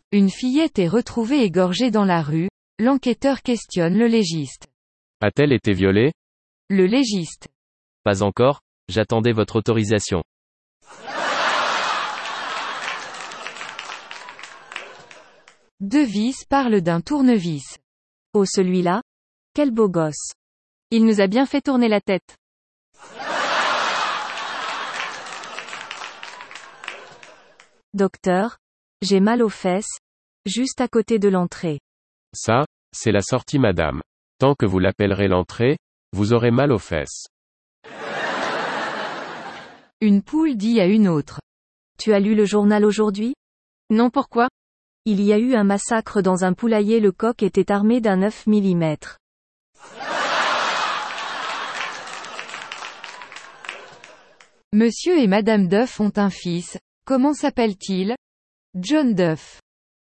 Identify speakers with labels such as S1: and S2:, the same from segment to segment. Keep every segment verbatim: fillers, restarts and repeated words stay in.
S1: Une fillette est retrouvée égorgée dans la rue, l'enquêteur questionne le légiste.
S2: A-t-elle été violée?
S1: Le légiste.
S3: Pas encore, j'attendais votre autorisation.
S1: Devisse parle d'un tournevis.
S4: Oh celui-là? Quel beau gosse.
S5: Il nous a bien fait tourner la tête.
S4: Docteur, j'ai mal aux fesses, juste à côté de l'entrée.
S2: Ça, c'est la sortie madame. Tant que vous l'appellerez l'entrée, vous aurez mal aux fesses.
S1: Une poule dit à une autre.
S4: Tu as lu le journal aujourd'hui?
S5: Non, pourquoi?
S4: Il y a eu un massacre dans un poulailler, le coq était armé d'un neuf millimètres.
S1: Monsieur et Madame Duff ont un fils, comment s'appelle-t-il? John Duff.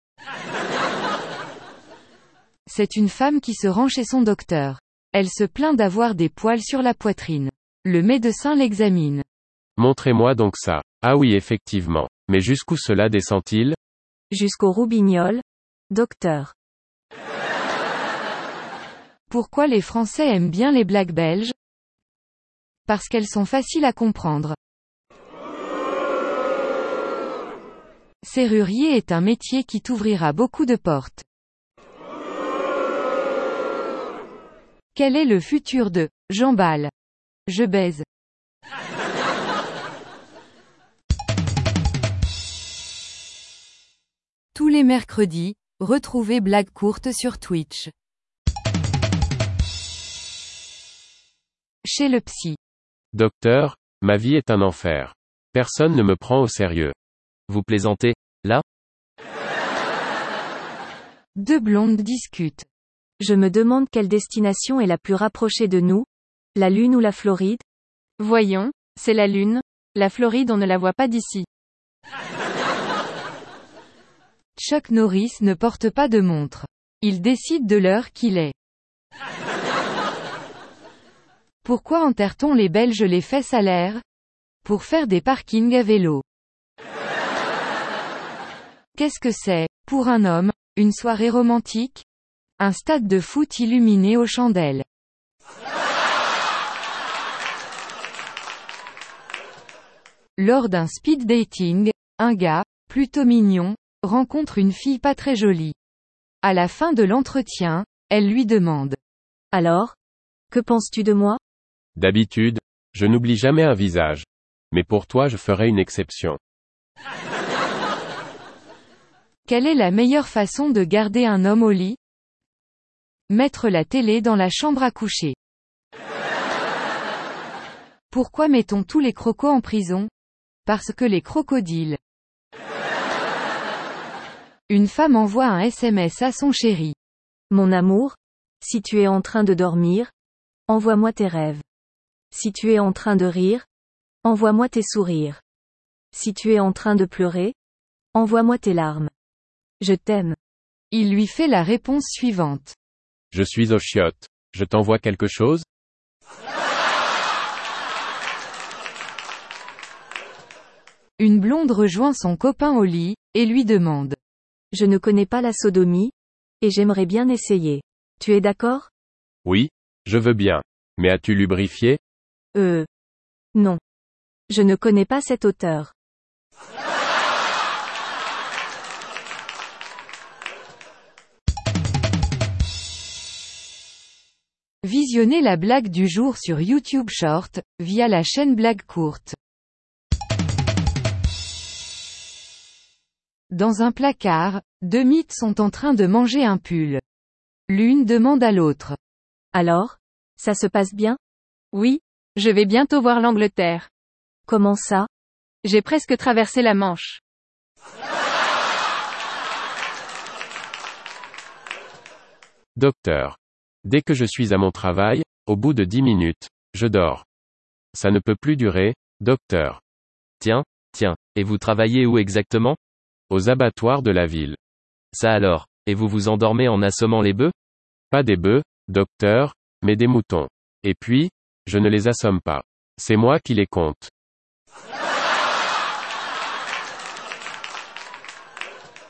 S1: C'est une femme qui se rend chez son docteur. Elle se plaint d'avoir des poils sur la poitrine. Le médecin l'examine.
S2: Montrez-moi donc ça. Ah oui effectivement. Mais jusqu'où cela descend-il?
S4: Jusqu'au roubignoles, docteur.
S1: Pourquoi les Français aiment bien les blagues belges? Parce qu'elles sont faciles à comprendre. Serrurier est un métier qui t'ouvrira beaucoup de portes. Quel est le futur de « j'emballe »? Je baise. Tous les mercredis, retrouvez Blagues courtes sur Twitch. Chez le psy.
S2: Docteur, ma vie est un enfer. Personne ne me prend au sérieux.
S3: Vous plaisantez, là?
S1: Deux blondes discutent.
S4: Je me demande quelle destination est la plus rapprochée de nous, la Lune ou la Floride?
S5: Voyons, c'est la Lune. La Floride on ne la voit pas d'ici.
S1: Chuck Norris ne porte pas de montre. Il décide de l'heure qu'il est. Pourquoi enterre-t-on les Belges les fesses à l'air? Pour faire des parkings à vélo. Qu'est-ce que c'est, pour un homme, une soirée romantique? Un stade de foot illuminé aux chandelles. Lors d'un speed dating, un gars, plutôt mignon, rencontre une fille pas très jolie. À la fin de l'entretien, elle lui demande.
S4: Alors? Que penses-tu de moi?
S2: D'habitude, je n'oublie jamais un visage. Mais pour toi je ferai une exception.
S1: Quelle est la meilleure façon de garder un homme au lit? Mettre la télé dans la chambre à coucher. Pourquoi mettons tous les crocos en prison? Parce que les crocodiles. Une femme envoie un S M S à son chéri.
S4: Mon amour, si tu es en train de dormir, envoie-moi tes rêves. Si tu es en train de rire, envoie-moi tes sourires. Si tu es en train de pleurer, envoie-moi tes larmes. Je t'aime.
S1: Il lui fait la réponse suivante.
S2: Je suis aux chiottes. Je t'envoie quelque chose?
S1: Une blonde rejoint son copain au lit, et lui demande.
S4: Je ne connais pas la sodomie, et j'aimerais bien essayer. Tu es d'accord?
S2: Oui, je veux bien. Mais as-tu lubrifié?
S4: Euh. Non. Je ne connais pas cet auteur.
S1: Visionnez la blague du jour sur YouTube Short, via la chaîne Blagues courtes. Dans un placard, deux mythes sont en train de manger un pull. L'une demande à l'autre.
S4: Alors? Ça se passe bien?
S5: Oui, je vais bientôt voir l'Angleterre.
S4: Comment ça?
S5: J'ai presque traversé la Manche.
S2: Docteur. Dès que je suis à mon travail, au bout de dix minutes, je dors. Ça ne peut plus durer, docteur.
S3: Tiens, tiens, et vous travaillez où exactement?
S2: Aux abattoirs de la ville.
S3: Ça alors, et vous vous endormez en assommant les bœufs?
S2: Pas des bœufs, docteur, mais des moutons. Et puis, je ne les assomme pas. C'est moi qui les compte.